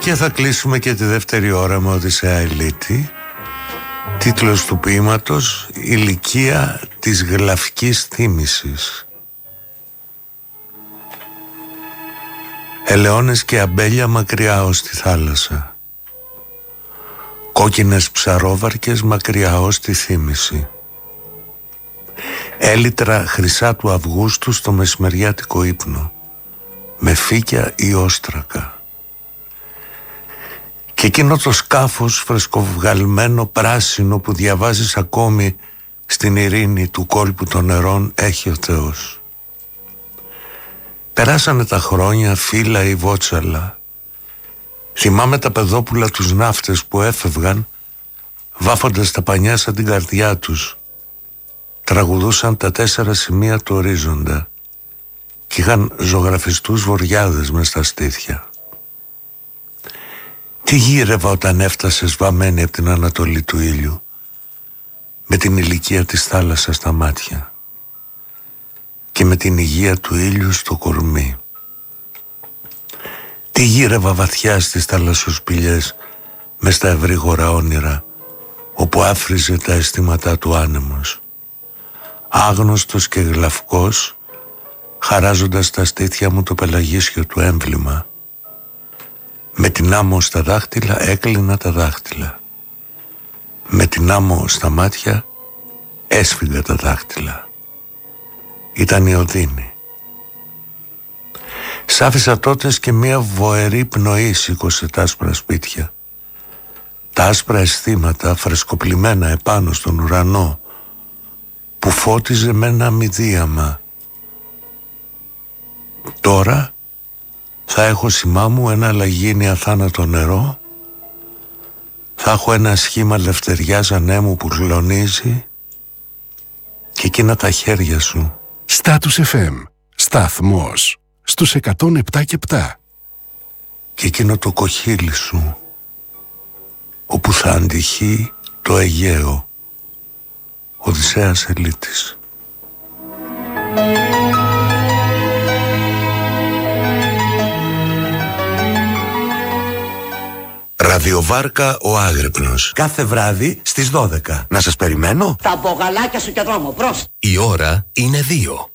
Και θα κλείσουμε και τη δεύτερη ώρα με Οδυσσέα Ηλίτη. Τίτλος του ποίηματος «Ηλικία της γλαυκής θύμησης». Ελαιώνες και αμπέλια μακριά ως τη θάλασσα, κόκκινες ψαρόβαρκες μακριά ως τη θύμηση, έλυτρα χρυσά του Αυγούστου στο μεσημεριάτικο ύπνο, με φύκια ή όστρακα. Και εκείνο το σκάφος φρεσκοβγαλμένο πράσινο που διαβάζεις ακόμη στην ειρήνη του κόλπου των νερών έχει ο Θεός. Περάσανε τα χρόνια, φύλλα ή βότσαλα. Θυμάμαι τα παιδόπουλα τους ναύτες που έφευγαν, βάφοντας τα πανιά σαν την καρδιά τους. Τραγουδούσαν τα 4 σημεία του ορίζοντα και είχαν ζωγραφιστούς βοριάδες μες στα στήθια. Τι γύρευα όταν έφτασες βαμμένη από την ανατολή του ήλιου, με την ηλικία της θάλασσας στα μάτια και με την υγεία του ήλιου στο κορμί. Τι γύρευα βαθιά στις θαλασσοσπηλιές μες στα ευρύγορα όνειρα, όπου άφριζε τα αισθήματά του άνεμος, άγνωστος και γλαυκός, χαράζοντας τα στήθια μου το πελαγίσιο του έμβλημα. Με την άμμο στα δάχτυλα έκλεινα τα δάχτυλα. Με την άμμο στα μάτια έσφυγα τα δάχτυλα. Ήταν η οδύνη. Σ' άφησα τότε και μια βοερή πνοή σήκωσε τα άσπρα σπίτια. Τα άσπρα αισθήματα φρεσκοπλημένα επάνω στον ουρανό, που φώτιζε με ένα αμυδίαμα. Τώρα θα έχω σημά μου ένα λαγίνι αθάνατο νερό, θα έχω ένα σχήμα λευτεριάς ανέμου που γλονίζει και εκείνα τα χέρια σου. Status FM, σταθμός στους 107,7. Και εκείνο το κοχύλι σου, όπου θα αντυχεί το Αιγαίο. Οδυσσέας Ηλίτης. Ραδιοβάρκα ο Άγρυπνος. Κάθε βράδυ στις 12. Να σας περιμένω. Τα μπογαλάκια σου και δρόμο, προς. Η ώρα είναι 2.